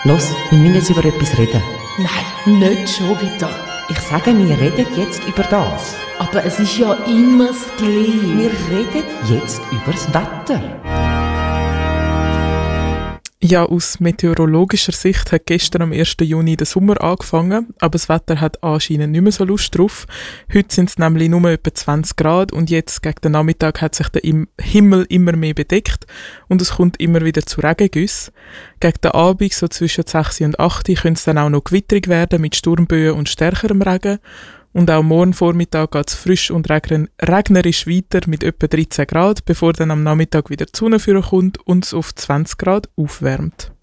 Los, wir müssen jetzt über etwas reden. Nein, nicht schon wieder. Ich sage, wir reden jetzt über das. Aber es ist ja immer das Gleiche. Wir reden jetzt über das Wetter. Ja, aus meteorologischer Sicht hat gestern am 1. Juni der Sommer angefangen, aber das Wetter hat anscheinend nicht mehr so Lust drauf. Heute sind es nämlich nur etwa 20 Grad und jetzt gegen den Nachmittag hat sich der Himmel immer mehr bedeckt und es kommt immer wieder zu Regengüssen. Gegen den Abend, so zwischen 6 und 8 könnte es dann auch noch gewitterig werden mit Sturmböen und stärkerem Regen. Und auch morgen Vormittag geht es frisch und regnerisch weiter mit etwa 13 Grad, bevor dann am Nachmittag wieder die Sonne vorkommt und es auf 20 Grad aufwärmt.